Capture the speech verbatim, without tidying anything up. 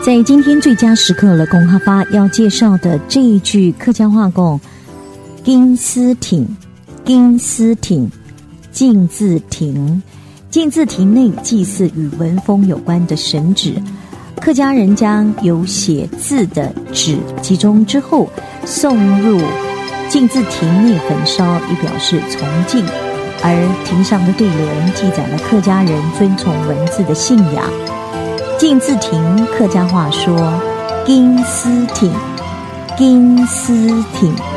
在今天最佳时刻了公哈发要介绍的这一句客家话讲金丝挺金丝挺镜字亭，镜字亭内祭祀与文风有关的神纸，客家人将有写字的纸集中之后送入镜字亭内焚烧，以表示崇敬。而亭上的对联记载了客家人遵从文字的信仰。镜字亭客家话说金丝挺金丝挺